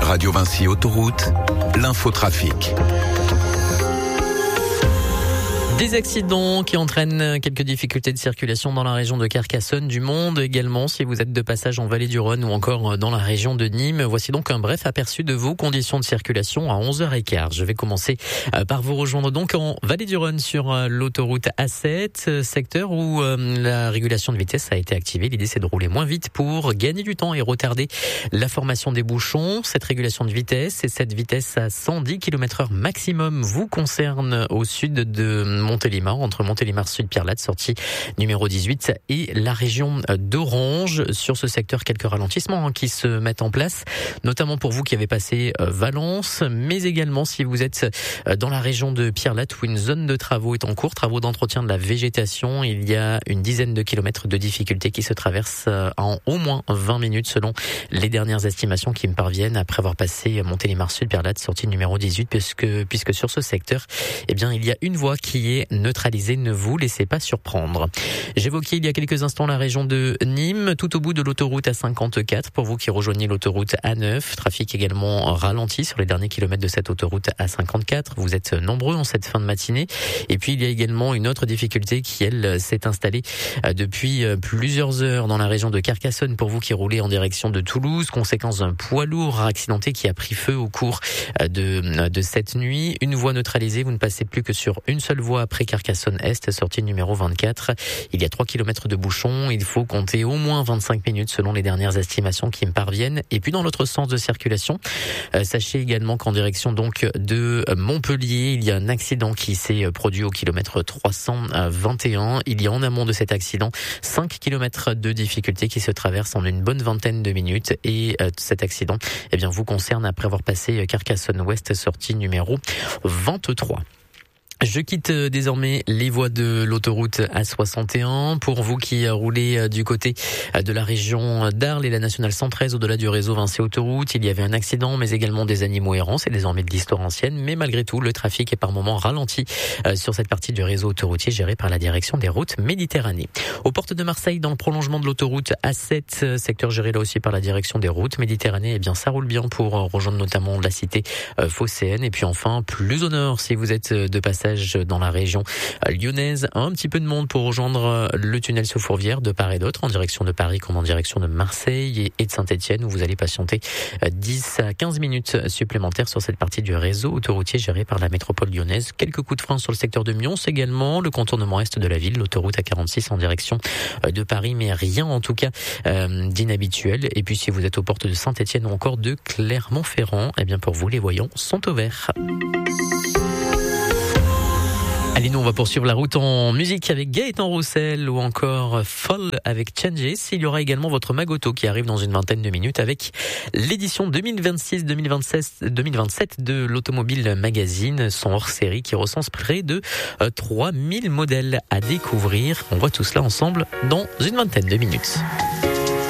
Radio Vinci Autoroute, l'infotrafic. Des accidents qui entraînent quelques difficultés de circulation dans la région de Carcassonne, du Monde également si vous êtes de passage en Vallée du Rhône ou encore dans la région de Nîmes. Voici donc un bref aperçu de vos conditions de circulation à 11h15. Je vais commencer par vous rejoindre donc en Vallée du Rhône sur l'autoroute A7, secteur où la régulation de vitesse a été activée. L'idée c'est de rouler moins vite pour gagner du temps et retarder la formation des bouchons. Cette régulation de vitesse et cette vitesse à 110 km/h maximum vous concerne au sud de Montélimar, entre Montélimar Sud, Pierrelatte, sortie numéro 18 et la région d'Orange. Sur ce secteur, quelques ralentissements qui se mettent en place, notamment pour vous qui avez passé Valence, mais également si vous êtes dans la région de Pierrelatte où une zone de travaux est en cours, travaux d'entretien de la végétation. Il y a une dizaine de kilomètres de difficultés qui se traversent en au moins 20 minutes selon les dernières estimations qui me parviennent après avoir passé Montélimar Sud, Pierrelatte, sortie numéro 18, puisque sur ce secteur, eh bien, il y a une voie qui est neutralisée, ne vous laissez pas surprendre. J'évoquais il y a quelques instants la région de Nîmes, tout au bout de l'autoroute A54, pour vous qui rejoignez l'autoroute A9, trafic également ralenti sur les derniers kilomètres de cette autoroute A54, vous êtes nombreux en cette fin de matinée, et puis il y a également une autre difficulté qui, elle, s'est installée depuis plusieurs heures dans la région de Carcassonne, pour vous qui roulez en direction de Toulouse, conséquence d'un poids lourd accidenté qui a pris feu au cours de cette nuit. Une voie neutralisée, vous ne passez plus que sur une seule voie après Carcassonne-Est, sortie numéro 24. Il y a 3 km de bouchons. Il faut compter au moins 25 minutes selon les dernières estimations qui me parviennent. Et puis dans l'autre sens de circulation, sachez également qu'en direction donc de Montpellier, il y a un accident qui s'est produit au kilomètre 321. Il y a en amont de cet accident 5 km de difficultés qui se traversent en une bonne vingtaine de minutes. Et cet accident, eh bien, vous concerne après avoir passé Carcassonne-Ouest, sortie numéro 23. Je quitte désormais les voies de l'autoroute A61. Pour vous qui roulez du côté de la région d'Arles et la nationale 113 au-delà du réseau Vinci Autoroute, il y avait un accident mais également des animaux errants. C'est désormais de l'histoire ancienne, mais malgré tout, le trafic est par moments ralenti sur cette partie du réseau autoroutier géré par la direction des routes Méditerranée. Aux portes de Marseille, dans le prolongement de l'autoroute A7, secteur géré là aussi par la direction des routes Méditerranée, eh bien ça roule bien pour rejoindre notamment la cité phocéenne. Et puis enfin, plus au nord, si vous êtes de passage dans la région lyonnaise, un petit peu de monde pour rejoindre le tunnel sous Fourvière de part et d'autre, en direction de Paris comme en direction de Marseille et de Saint-Etienne, où vous allez patienter 10 à 15 minutes supplémentaires sur cette partie du réseau autoroutier géré par la métropole lyonnaise. Quelques coups de frein sur le secteur de Mions également, le contournement est de la ville, l'autoroute A46 en direction de Paris, mais rien en tout cas d'inhabituel. Et puis si vous êtes aux portes de Saint-Etienne ou encore de Clermont-Ferrand, eh bien pour vous, les voyants sont au vert. Allez, nous on va poursuivre la route en musique avec Gaëtan Roussel ou encore Fall avec Changes. Il y aura également votre Magoto qui arrive dans une vingtaine de minutes avec l'édition 2026-2027 de l'Automobile Magazine, son hors-série qui recense près de 3000 modèles à découvrir. On voit tout cela ensemble dans une vingtaine de minutes.